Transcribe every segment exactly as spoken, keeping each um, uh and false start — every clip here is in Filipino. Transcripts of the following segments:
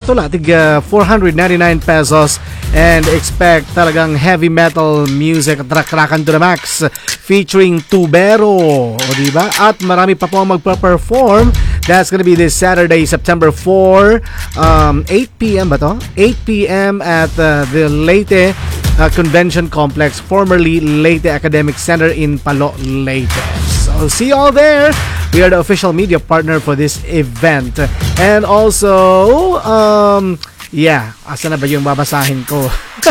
Tula, tig uh, four hundred ninety-nine pesos, and expect talagang heavy metal music, track-trackan to the max, featuring Tubero, o diba? At marami pa po ang magpa-perform. That's gonna be this Saturday, September fourth, um, eight p.m. ba to? eight p.m. at uh, the Leyte uh, Convention Complex, formerly Leyte Academic Center in Palo, Leyte. So see you all there. We are the official media partner for this event. And also, um, yeah, asa na ba yung babasahin ko?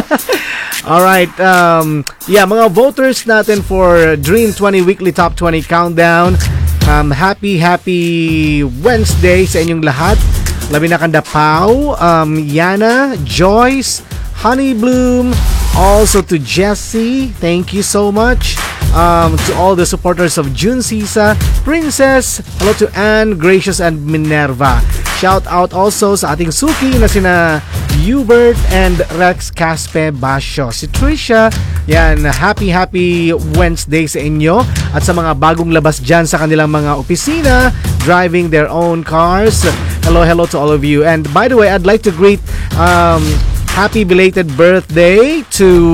Alright, um, yeah, mga voters natin for Dream twenty Weekly Top twenty Countdown. Um, happy, happy Wednesday sa inyong lahat. Labi na kanda Pau, um, Yana, Joyce, Honey Bloom, also to Jessie, thank you so much. Um, to all the supporters of June Sisa, Princess, hello to Anne, Gracious, and Minerva. Shout out also sa ating suki na sina Hubert and Rex Caspe Basyo. Si Trisha, yan, happy happy Wednesday sa inyo at sa mga bagong labas dyan sa kanilang mga opisina, driving their own cars. Hello, hello to all of you. And by the way, I'd like to greet um, happy belated birthday to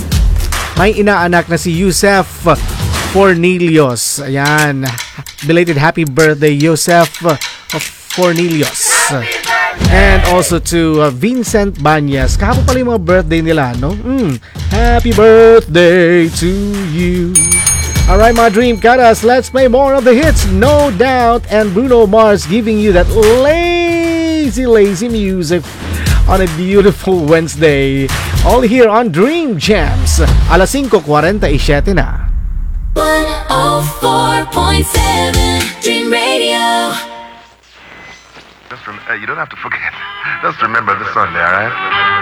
may inaanak na si Yusef Fornilios. Ayan. Belated happy birthday, Yusef Fornilios. And also to uh, Vincent Banyas. Kahapon pala yung mga birthday nila, no? Mm. Happy birthday to you. Alright, mga Dream Katas, let's play more of the hits. No Doubt and Bruno Mars giving you that lazy, lazy music on a beautiful Wednesday. All here on Dream Jams. Alas five forty-seven na. one oh four point seven Dream Radio. Just rem- uh, you don't have to forget. Just remember the Sunday, all right?